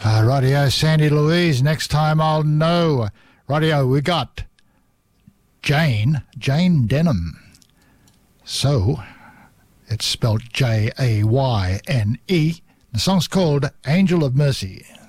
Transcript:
Rightio, Sandy Louise, next time I'll know. Rightio, we got Jane Denham. So, it's spelled Jayne. The song's called Angel of Mercy.